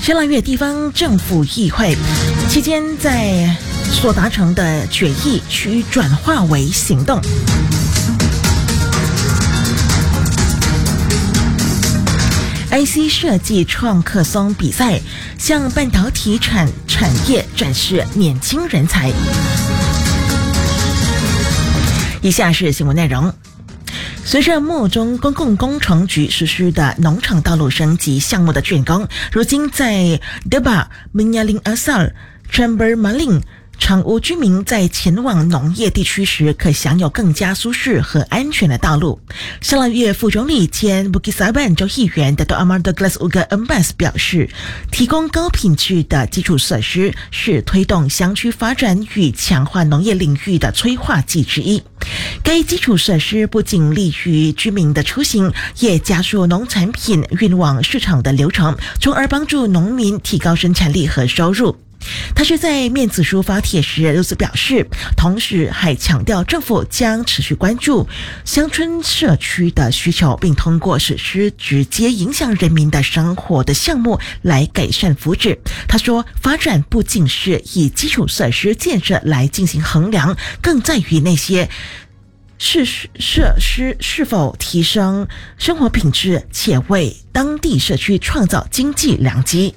香兰月地方政府议会期间在所达成的决议需转化为行动。IC 设计创客松比赛向半导体产业展示年轻人才。以下是新闻内容。随着木中公共工程局实施的农场道路升级项目的竣工，如今在 Deba Menyaling Asal、Chamber Maling常屋居民在前往农业地区时，可享有更加舒适和安全的道路。香兰月副总理兼 Bukit Saban 州议员 Dato' Amar Douglas Uga Embas 表示，提供高品质的基础设施是推动乡区发展与强化农业领域的催化剂之一。该基础设施不仅利于居民的出行，也加速农产品运往市场的流程，从而帮助农民提高生产力和收入。他是在面子书发帖时如此表示，同时还强调政府将持续关注乡村社区的需求，并通过实施直接影响人民的生活的项目来改善福祉。他说，发展不仅是以基础设施建设来进行衡量，更在于那些设施是否提升生活品质，且为当地社区创造经济良机。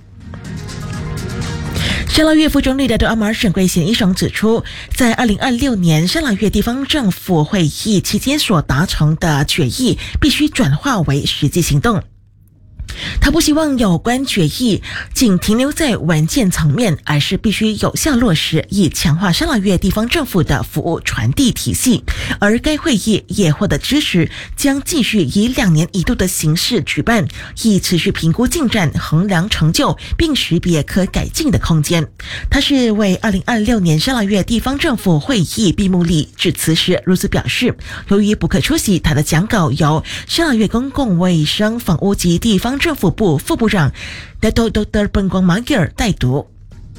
香兰月副总理的阿马尔沈贵贤医生指出，在2026年香兰月地方政府会议期间所达成的决议必须转化为实际行动。他不希望有关决议仅停留在文件层面，而是必须有效落实，以强化香兰月地方政府的服务传递体系。而该会议也获得支持，将继续以2年1度的形式举办，以持续评估进展、衡量成就，并识别可改进的空间。他是为2026年香兰月地方政府会议闭幕礼致辞时如此表示，由于不可出席，他的讲稿由香兰月公共卫生房屋及地方政府部副部长 Dato' Dr. Pengguang Magir 代读。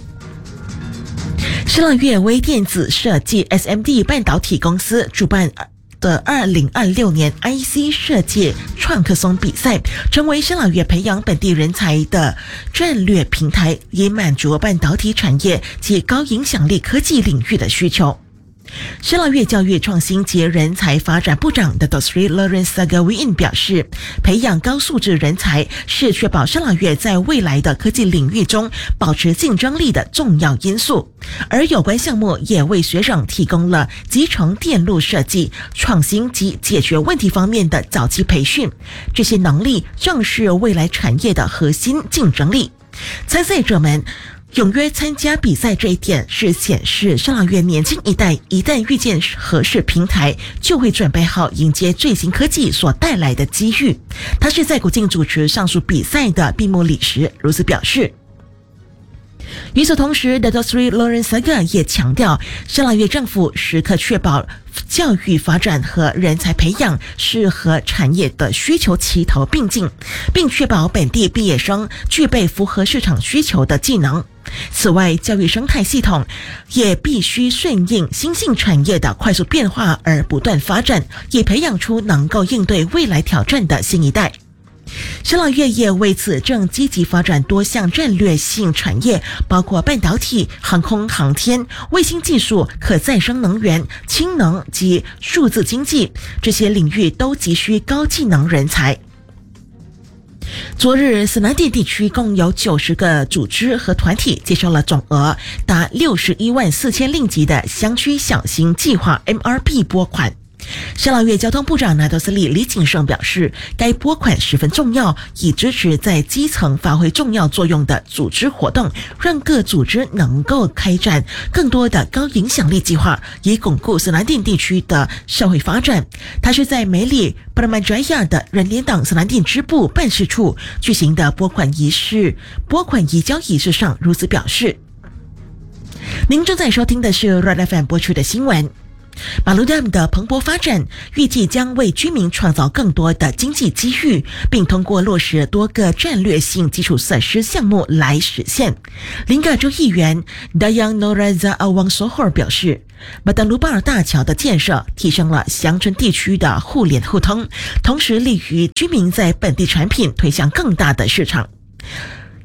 香兰月微电子设计 SMD 半导体公司主办的2026年 IC 设计创客松比赛，成为香兰月培养本地人才的战略平台，以满足半导体产业及高影响力科技领域的需求。香兰月教育创新及人才发展部长的 Dr. Lawrence Sagawiin 表示，培养高素质人才是确保香兰月在未来的科技领域中保持竞争力的重要因素。而有关项目也为学生提供了集成电路设计、创新及解决问题方面的早期培训，这些能力正是未来产业的核心竞争力。参赛者们踊跃参加比赛，这一点是显示香兰月年轻一代一旦遇见合适平台，就会准备好迎接最新科技所带来的机遇。他是在古晋主持上述比赛的闭幕礼时如此表示。与此同时 Dr. Lawrence Saga 也强调，香兰月政府时刻确保教育发展和人才培养是和产业的需求齐头并进，并确保本地毕业生具备符合市场需求的技能。此外，教育生态系统也必须顺应新兴产业的快速变化而不断发展，也培养出能够应对未来挑战的新一代。香兰月也为此正积极发展多项战略性产业，包括半导体、航空航天、卫星技术、可再生能源、氢能及数字经济，这些领域都急需高技能人才。昨日，斯兰蒂地区共有90个组织和团体接受了总额达61万4千令吉的乡区小型计划 MRP 拨款。香兰月交通部长拿督斯里李景胜表示，该拨款十分重要，以支持在基层发挥重要作用的组织活动，让各组织能够开展更多的高影响力计划，以巩固斯兰蒂地区的社会发展。他是在梅里布拉曼扎亚的人联党斯兰蒂支部办事处举行的拨款移交仪式上如此表示。您正在收听的是 Red FM 播出的新闻。马鲁 Dam 的蓬勃发展预计将为居民创造更多的经济机遇，并通过落实多个战略性基础设施项目来实现。林嘎州议员 Dayang Noraza Awang Sohor 表示，马达卢巴尔大桥的建设提升了乡村地区的互联互通，同时利于居民在本地产品推向更大的市场。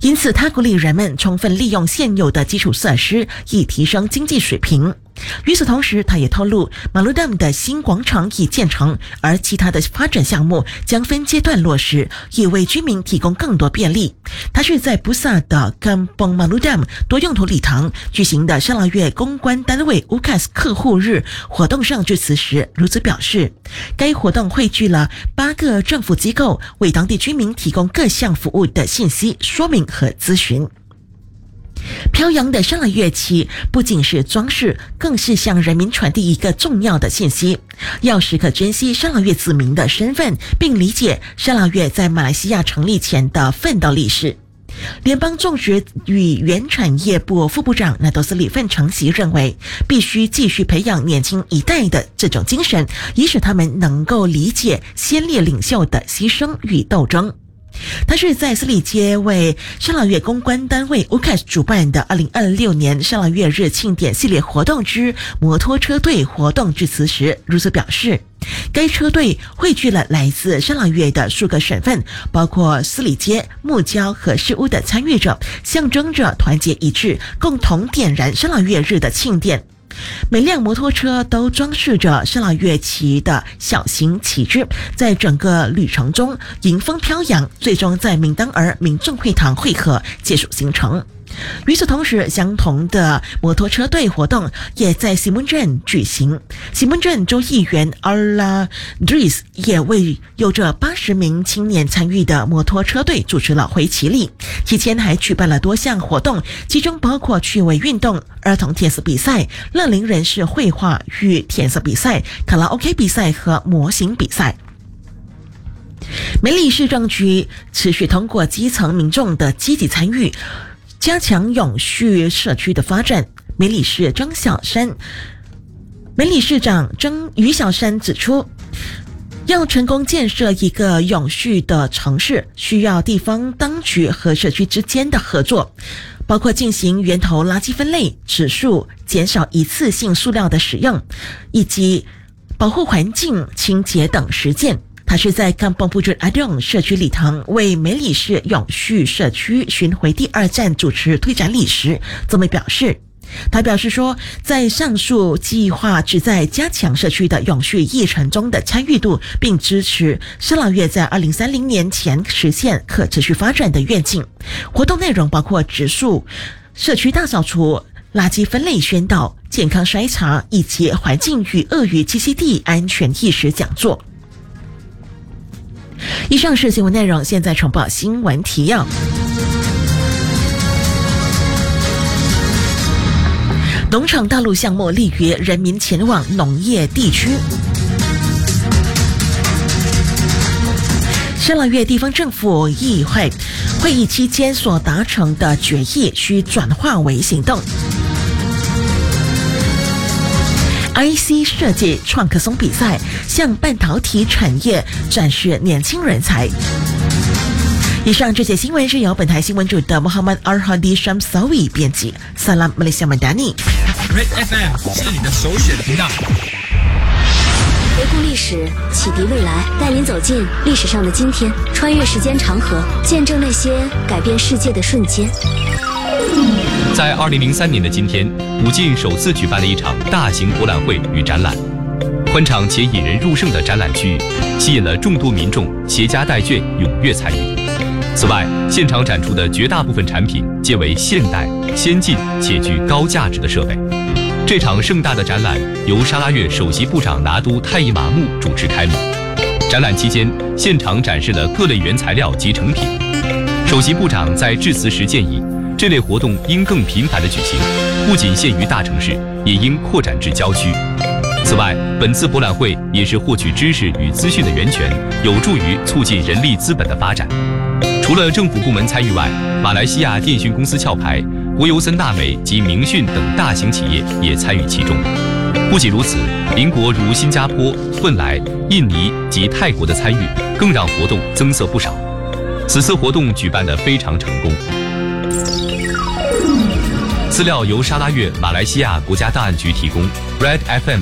因此他鼓励人们充分利用现有的基础设施，以提升经济水平。与此同时，他也透露，马路dam的新广场已建成，而其他的发展项目将分阶段落实，以为居民提供更多便利。他是在布萨的Kampung马路dam多用途礼堂举行的沙拉越公关单位 UKAS 客户日活动上致辞时如此表示。该活动汇聚了8个政府机构，为当地居民提供各项服务的信息、说明和咨询。飘扬的沙拉越旗不仅是装饰，更是向人民传递一个重要的信息，要时刻珍惜沙拉越子民的身份，并理解沙拉越在马来西亚成立前的奋斗历史。联邦种植与原产业部副部长纳多斯里范承袭认为，必须继续培养年轻一代的这种精神，以使他们能够理解先烈领袖的牺牲与斗争。他是在斯里街为沙拉越公关单位 UKAS 主办的2026年沙拉越日庆典系列活动之摩托车队活动致辞时如此表示。该车队汇聚了来自沙拉越的数个省份，包括斯里街、木礁和市屋的参与者，象征着团结一致，共同点燃沙拉越日的庆典。每辆摩托车都装饰着沙拉越旗的小型旗帜，在整个旅程中迎风飘扬，最终在敏当儿民众会堂汇合，结束行程。与此同时，相同的摩托车队活动也在西门镇举行。西门镇州议员阿拉德瑞斯也为有着80名青年参与的摩托车队主持了挥旗礼，期间还举办了多项活动，其中包括趣味运动、儿童填色比赛、乐龄人士绘画与填色比赛、卡拉 OK 比赛和模型比赛。梅里市政局持续通过基层民众的积极参与，加强永续社区的发展。梅里市长于小山指出，要成功建设一个永续的城市，需要地方当局和社区之间的合作，包括进行源头垃圾分类、植树、减少一次性塑料的使用，以及保护环境清洁等实践。他是在Kampung Pujon Adong社区礼堂为梅里市永续社区巡回第2站主持推展礼时这么表示。他表示说，在上述计划旨在加强社区的永续议程中的参与度，并支持沙拉越在2030年前实现可持续发展的愿景。活动内容包括植树、社区大扫除、垃圾分类宣导、健康筛查以及环境与鳄鱼栖息地安全意识讲座。以上是新闻内容，现在重播新闻提要。农场道路项目利于人民前往农业地区。沙拉越地方政府议会会议期间所达成的决议需转化为行动。IC 设计创客松比赛向半导体产业展示年轻人才。以上这些新闻是由本台新闻主的 Muhammad Arhadi Shamsawi 编辑。Salam Malaysia Madani。 Red FM 是你的首选频道。 回顾历史，启迪未来，带您走进历史上的今天，穿越时间长河，见证那些改变世界的瞬间。 在2003年的今天，武进首次举办了一场大型博览会与展览。宽敞且引人入胜的展览区域，吸引了众多民众携家带眷踊跃参与。此外，现场展出的绝大部分产品皆为现代、先进且具高价值的设备。这场盛大的展览由沙拉越首席部长拿督泰伊马木主持开幕。展览期间，现场展示了各类原材料及成品。首席部长在致辞时建议，这类活动应更频繁地举行，不仅限于大城市，也应扩展至郊区。此外，本次博览会也是获取知识与资讯的源泉，有助于促进人力资本的发展。除了政府部门参与外，马来西亚电讯公司壳牌、国油森纳美及明讯等大型企业也参与其中。不仅如此，邻国如新加坡、汶莱、印尼及泰国的参与，更让活动增色不少。此次活动举办得非常成功。资料由沙拉越马来西亚国家档案局提供。Red FM